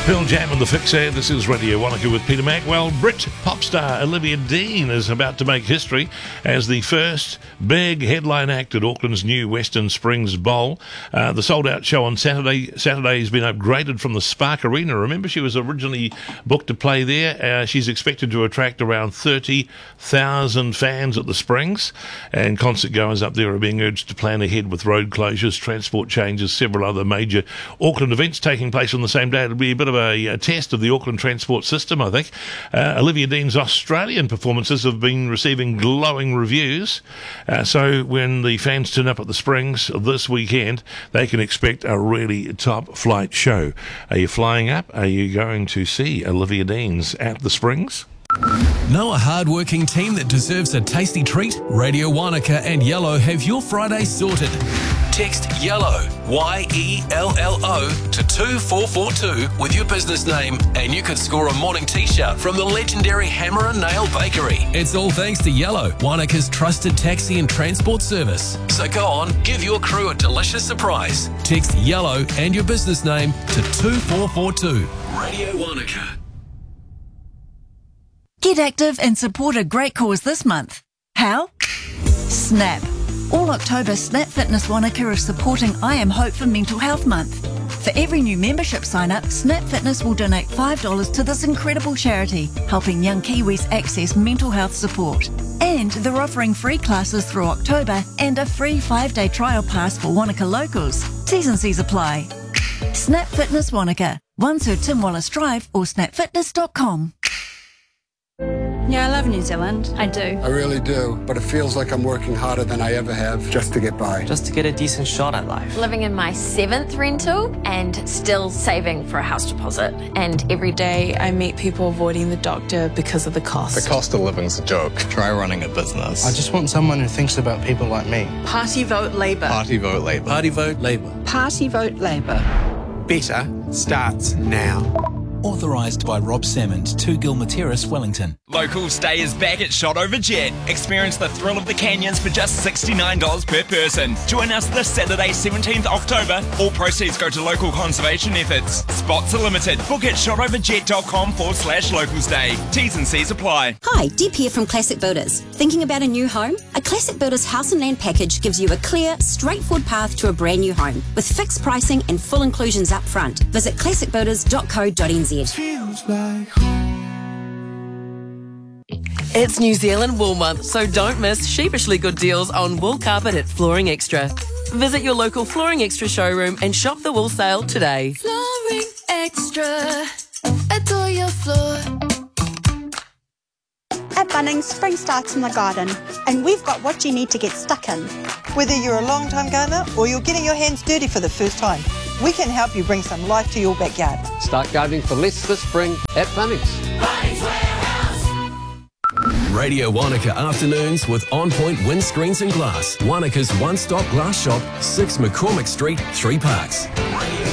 Pearl Jam and the Fixer. This is Radio Wanaka with Peter Mac. Well, Brit pop star Olivia Dean is about to make history as the first big headline act at Auckland's new Western Springs Bowl. The sold-out show on Saturday has been upgraded from the Spark Arena. Remember, she was originally booked to play there. She's expected to attract around 30,000 fans at the Springs, and concert goers up there are being urged to plan ahead with road closures, transport changes, several other major Auckland events taking place on the same day. It'll be a bit of a test of the Auckland transport system, I think. Olivia Dean's Australian performances have been receiving glowing reviews. So when the fans turn up at the Springs this weekend, they can expect a really top flight show. Are you flying up? Are you going to see Olivia Dean's at the Springs? Know a hard-working team that deserves a tasty treat? Radio Wanaka and Yellow have your Friday sorted. Text YELLOW, Y-E-L-L-O, to 24442 with your business name, and you could score a morning t-shirt from the legendary Hammer and Nail Bakery. It's all thanks to Yellow, Wanaka's trusted taxi and transport service. So go on, give your crew a delicious surprise. Text YELLOW and your business name to 2442. Radio Wanaka. Get active and support a great cause this month. How? Snap. All October, Snap Fitness Wanaka is supporting I Am Hope for Mental Health Month. For every new membership sign-up, Snap Fitness will donate $5 to this incredible charity, helping young Kiwis access mental health support. And they're offering free classes through October and a free 5-day trial pass for Wanaka locals. T's and C's apply. Snap Fitness Wanaka, 1 Sir Tim Wallace Drive or snapfitness.com. Yeah, I love New Zealand. I do. I really do, but it feels like I'm working harder than I ever have just to get by. Just to get a decent shot at life. Living in my 7th rental and still saving for a house deposit. And every day I meet people avoiding the doctor because of the cost. The cost of living's a joke. Try running a business. I just want someone who thinks about people like me. Party vote Labour. Party vote Labour. Party vote Labour. Party vote Labour. Better starts now. Authorised by Rob Salmond, 2 Gilmer Terrace, Wellington. Local Stay is back at Shot Over Jet. Experience the thrill of the canyons for just $69 per person. Join us this Saturday, 17th October. All proceeds go to local conservation efforts. Spots are limited. Book at shotoverjet.com/local stay. T's and C's apply. Hi, Deb here from Classic Builders. Thinking about a new home? A Classic Builders house and land package gives you a clear, straightforward path to a brand new home with fixed pricing and full inclusions up front. Visit classicbuilders.co.nz. Feels like home. It's New Zealand Wool Month, so don't miss sheepishly good deals on wool carpet at Flooring Extra. Visit your local Flooring Extra showroom and shop the wool sale today. Flooring Extra, adore your floor. At Bunnings, spring starts in the garden, and we've got what you need to get stuck in. Whether you're a long-time gardener or you're getting your hands dirty for the first time, we can help you bring some life to your backyard. Start gardening for less this spring at Bunnings. Bunnings Warehouse. Radio Wanaka afternoons with On Point Windscreens and Glass. Wanaka's one-stop glass shop, 6 McCormick Street, 3 Parks. Radio